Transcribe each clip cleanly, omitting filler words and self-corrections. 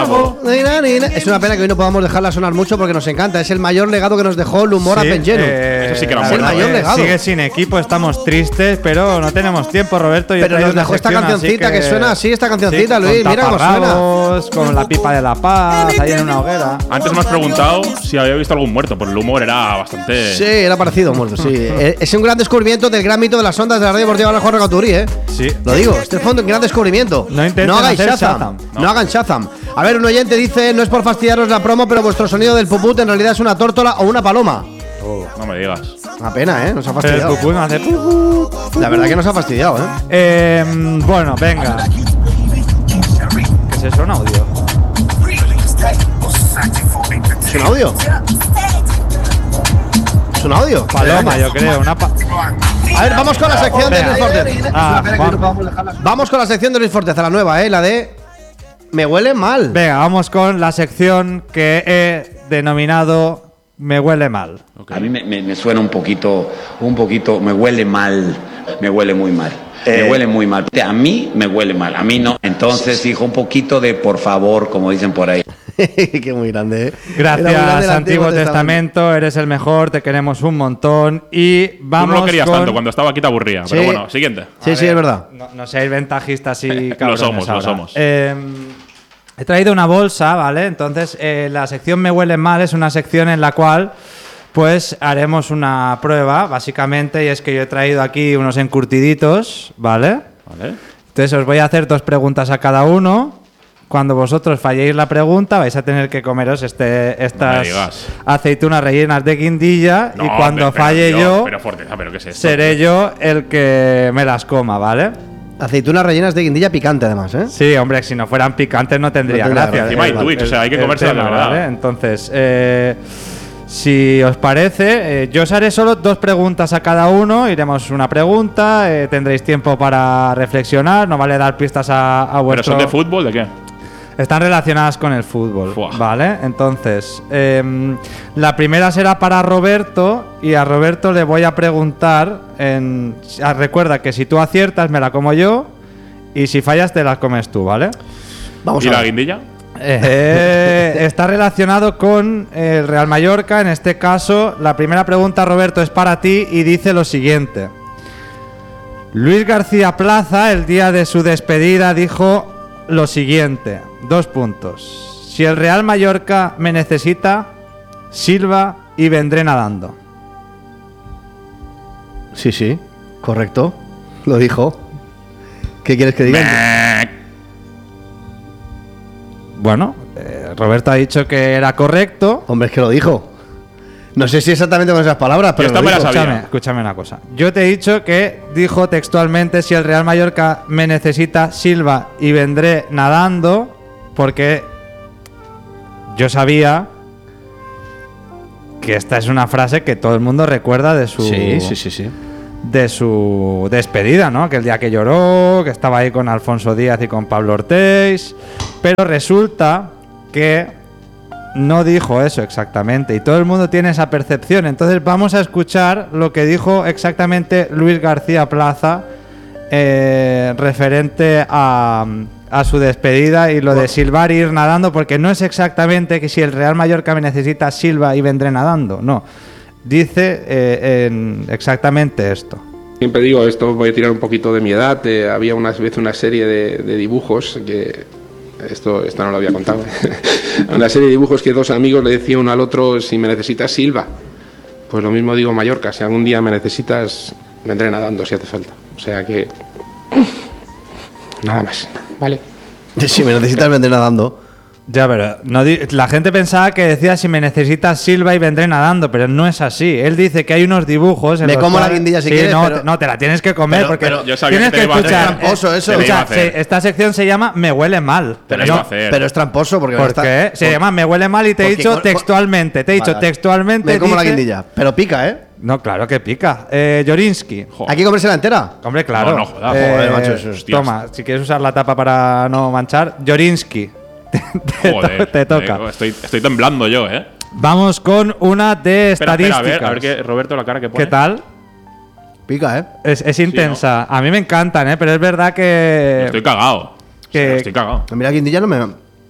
pavo. Es una pena que hoy no podamos dejarla sonar mucho porque nos encanta. Es el mayor legado que nos dejó el humor a Penjenu. Eso sí que era es bueno. el mayor legado. Sigue sin equipo, estamos tristes, pero no tenemos tiempo, Roberto. Pero nos dejó esta cancioncita que suena así, esta cancioncita, Luis. Mira cómo suena. Con la pipa de la paz, ahí en una hoguera. Antes me has preguntado si había visto algún muerto, porque el humor era bastante. Sí, era parecido, muerto, sí. Es un gran descubrimiento del gran mito de las ondas de la radio deportiva de Jorge Gauturi, ¿eh? Sí. Lo digo, este es un gran descubrimiento. No intenten hagáis hacer Shazam. Shazam. No hagan Shazam. A ver, un oyente dice, no es por fastidiaros la promo, pero vuestro sonido del puput en realidad es una tórtola o una paloma. No me digas. Una pena, ¿eh? Nos ha Pero el fastidiado. pupú no hace La verdad que nos ha fastidiado, ¿eh? Bueno, venga. ¿Qué es eso? ¿Un audio? ¿Es un audio? ¿Es un audio? Paloma, yo creo. A ver, vamos con la sección de Luis Forteza. Juan. Vamos con la sección de Luis Forteza, la nueva, la de Me huele mal. Venga, vamos con la sección que he denominado Me huele mal. A mí me suena un poquito, me huele mal, me huele muy mal. Me huele muy mal. A mí me huele mal, a mí no. Entonces, hijo, un poquito de por favor, como dicen por ahí. Qué muy grande, ¿eh? Gracias, Antiguo Testamento, eres el mejor, te queremos un montón. Y vamos. Tú no lo querías tanto, cuando estaba aquí te aburría. Sí. Pero bueno, siguiente. Sí, es verdad. No seáis ventajistas y cabrones. Lo somos. He traído una bolsa, ¿vale? Entonces, la sección Me huele mal es una sección en la cual pues haremos una prueba, básicamente, y es que yo he traído aquí unos encurtiditos, ¿vale? Entonces os voy a hacer 2 preguntas a cada uno. Cuando vosotros falléis la pregunta vais a tener que comeros estas aceitunas rellenas de guindilla, y cuando falle yo, pero Forteza, ¿pero qué es esto? seré yo el que me las coma, ¿vale? Aceitunas rellenas de guindilla picante, además, ¿eh? Sí, hombre, si no fueran picantes no tendría gracia. Encima hay Twitch, o sea, hay que comérselas de verdad. ¿vale? Entonces, si os parece, yo os haré solo 2 preguntas a cada uno. Iremos una pregunta, tendréis tiempo para reflexionar. No vale dar pistas a vuestro. ¿Pero son de fútbol? ¿De qué? Están relacionadas con el fútbol, Buah. ¿vale? Entonces, la primera será para Roberto, y a Roberto le voy a preguntar recuerda que si tú aciertas me la como yo, y si fallas te la comes tú, ¿vale? Vamos ¿Y a la ver. guindilla? Está relacionado con el Real Mallorca. En este caso, la primera pregunta, Roberto, es para ti y dice lo siguiente. Luis García Plaza, el día de su despedida, dijo lo siguiente, 2 puntos. Si el Real Mallorca me necesita, silba y vendré nadando. Sí, correcto. Lo dijo. ¿Qué quieres que diga? Bueno, Roberto ha dicho que era correcto. Hombre, es que lo dijo. No sé si exactamente con esas palabras, pero esta lo me la dijo. sabía. Escúchame una cosa. Yo te he dicho que dijo textualmente: si el Real Mallorca me necesita, silba y vendré nadando, porque yo sabía que esta es una frase que todo el mundo recuerda de su Sí. de su despedida, ¿no? Que el día que lloró, que estaba ahí con Alfonso Díaz y con Pablo Ortiz, pero resulta que no dijo eso exactamente, y todo el mundo tiene esa percepción. Entonces vamos a escuchar lo que dijo exactamente Luis García Plaza referente a su despedida y lo de silbar e ir nadando, porque no es exactamente que si el Real Mallorca me necesita, silba y vendré nadando, no. Dice exactamente esto. Siempre digo esto, voy a tirar un poquito de mi edad. Había una vez una serie de dibujos que esto no lo había contado. Una serie de dibujos que 2 amigos le decían uno al otro: si me necesitas, silba. Pues lo mismo digo Mallorca: si algún día me necesitas, vendré nadando si hace falta. O sea que nada más, vale. Si me necesitas, vendré nadando. Ya, pero la gente pensaba que decía: si me necesitas, silba y vendré nadando, pero no es así. Él dice que hay unos dibujos en Me los como la cuales- guindilla si Sí, quieres, no, pero- no, te la tienes que comer, porque pero yo sabía tienes que te que iba a hacer. escuchar. Es tramposo eso. Te lo iba a Escucha, hacer. esta sección se llama Me huele mal. Te lo iba a hacer. Pero es tramposo porque ¿Por qué? Se llama Me huele mal y te he Porque dicho con- textualmente. Te he dicho Vale. textualmente. Me como la dice- guindilla. Pero pica, ¿eh? No, claro que pica. Jorinsky. Joder. ¿Hay que comérsela entera? Hombre, claro. No, jodas. Joder, macho, eso es- Toma, si quieres usar la tapa para no manchar. Jorinsky. Joder, te toca. Estoy temblando yo, ¿eh? Vamos con una de Espera, estadísticas. a ver que Roberto, la cara que pone. ¿Qué tal? Pica, ¿eh? Es intensa. A mí me encantan, ¿eh? Pero es verdad que... Estoy cagado. Que- Estoy cagado. A mí la guindilla no me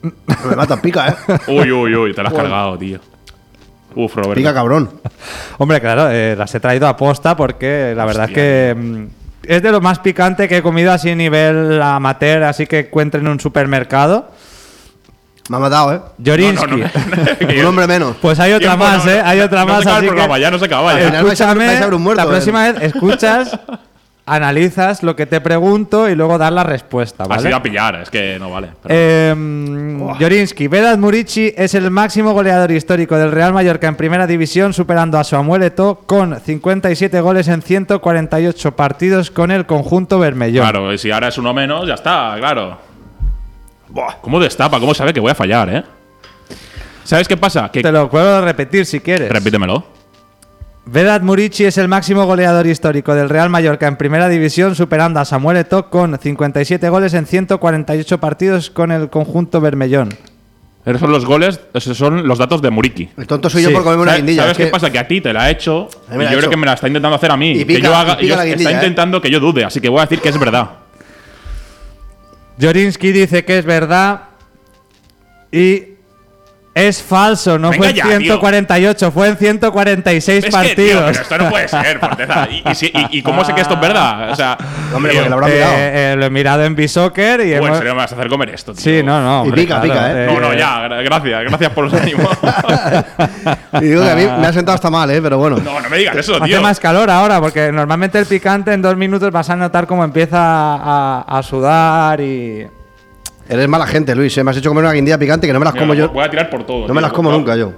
Me matan, pica, Uy, te la has cargado, tío. Uf, Roberto. Pica cabrón. Hombre, claro, las he traído a posta porque la verdad es que es de lo más picante que he comido así a nivel amateur, así que encuentre en un supermercado. Me ha matado, Jorinsky. Un hombre menos. Pues hay otra Tiempo, más, Hay otra no más, se acaba así el programa, que... ya no se acaba. Al Ya. final vais a ver un muerto, la próxima vez escuchas, analizas lo que te pregunto y luego das la respuesta, Has ¿vale? ido a pillar, es que no vale. Pero- Jorinsky, Vedat Murici es el máximo goleador histórico del Real Mallorca en primera división, superando a Samuel Eto'o con 57 goles en 148 partidos con el conjunto bermellón. Claro, y si ahora es uno menos, ya está, claro. Buah, ¿cómo destapa? ¿Cómo sabe que voy a fallar, ¿Sabes qué pasa? Que... Te lo puedo repetir si quieres. Repítemelo. Vedat Murici es el máximo goleador histórico del Real Mallorca en primera división, superando a Samuel Eto'o con 57 goles en 148 partidos con el conjunto bermellón. Esos son los goles, esos son los datos de Muriqui. El tonto soy yo Sí. por comerme una ¿Sabes, guindilla. ¿sabes es qué que- pasa? Que a ti te la ha hecho A mí y me la yo ha creo hecho. que me la está intentando hacer a mí. Y que pica, yo haga, y pica yo- la guindilla, está intentando que yo dude, así que voy a decir que es verdad. Jorinsky dice que es verdad y es falso, no Venga fue en ya, 148, fue en 146 Es partidos. que, tío, pero esto no puede ser, Forteza. ¿Y cómo sé que esto es verdad? O sea, Hombre, tío, porque lo habrá mirado. Lo he mirado en B-Soccer y ¿en hemos... serio me vas a hacer comer esto, tío? Sí, no, hombre, pica, claro, pica, ¿eh? No, ya, gracias por los ánimos. Y digo que a mí me ha sentado hasta mal, pero bueno. No me digas eso, Hace tío. más calor ahora, porque normalmente el picante en 2 minutos vas a notar cómo empieza a sudar y... Eres mala gente, Luis. Me has hecho comer una guindilla picante que no me las Mira, como yo. Voy a tirar por todo. No me las como nunca yo.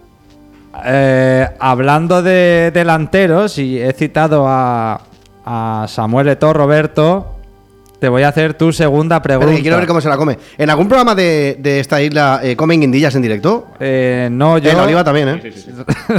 Hablando de delanteros, y he citado a Samuel Eto'o, Roberto, te voy a hacer tu segunda pregunta. Pero que quiero ver cómo se la come. ¿En algún programa de esta isla comen guindillas en directo? No, yo En Oliva también, ¿eh? Sí.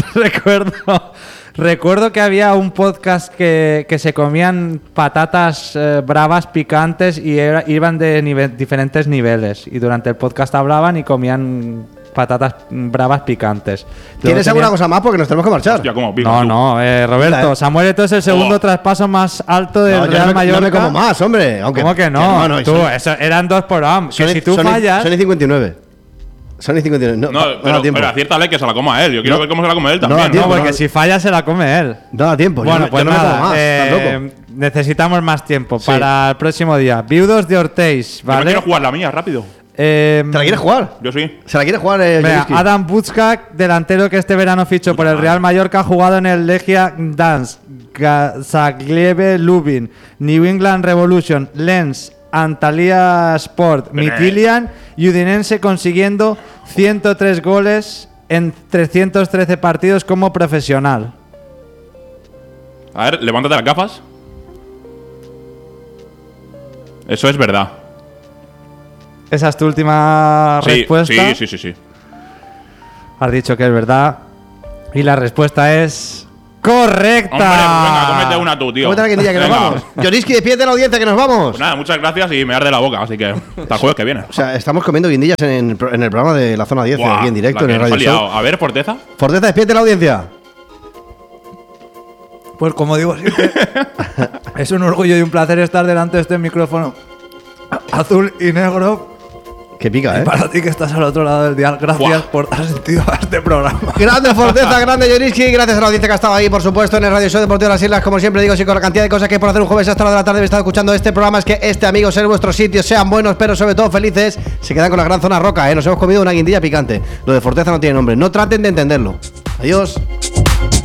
recuerdo que había un podcast que se comían patatas bravas picantes y iban de diferentes niveles. Y durante el podcast hablaban y comían patatas bravas picantes. ¿Tienes Luego alguna cosa más? Porque nos tenemos que marchar. Hostia, cómo pica, No, tú. no, Roberto, Mira, Samuel Eto'o es el segundo Oh. traspaso más alto del No, yo Real no Mallorca. no me como más, hombre. Aunque, ¿Cómo que no? hermano, Tú, eso eran 2 por año. Que si tú fallas... Son y 59. Son y 59. No, No, no da tiempo. pero aciértale que se la coma él. Yo quiero No. ver cómo se la come él No también. da tiempo, No, porque no. si falla se la come él. No da tiempo. Bueno, yo pues no me como nada, más. ¿Estás loco? necesitamos más tiempo Sí. para el próximo día. Viudos de Ortiz, Yo me ¿vale? quiero jugar la mía, rápido. ¿Te la quieres jugar? Yo sí. ¿Se la quiere jugar Mira, Jeliski? Adam Butzkak, delantero que este verano fichó por el Real Mallorca, ha jugado en el Legia Gdansk, Zagreb Lubin, New England Revolution, Lens, Antalya Sport, Midtjylland y Udinese, consiguiendo 103 goles en 313 partidos como profesional. A ver, levántate las gafas. Eso es verdad. Esa es tu última respuesta. Sí. Has dicho que es verdad. Y la respuesta es correcta. Hombre, venga, cómete una tú, tío. Cómete la guindilla que nos Venga. vamos. Joriski, despídete de la audiencia que nos vamos. Pues nada, muchas gracias y me arde la boca, así que hasta el jueves que viene. O sea, estamos comiendo guindillas en el programa de la zona 10, Buah, aquí en directo, la en que el nos ha Radio Show. liado. A ver, Forteza. Forteza, despídete de la audiencia. Pues como digo siempre, es un orgullo y un placer estar delante de este micrófono azul y negro. Que pica, Y ¿eh? para ti que estás al otro lado del dial, gracias Buah. por dar sentido a este programa. Grande Forteza, grande Joriski. Gracias a la audiencia que ha estado ahí, por supuesto, en el Radio Show Deportivo de las Islas. Como siempre digo, sí, con la cantidad de cosas que hay por hacer un jueves hasta la de la tarde, he estado escuchando este programa. Es que amigos, es vuestro sitio. Sean buenos, pero sobre todo felices. Se quedan con la gran zona roca, ¿eh? Nos hemos comido una guindilla picante. Lo de Forteza no tiene nombre. No traten de entenderlo. Adiós.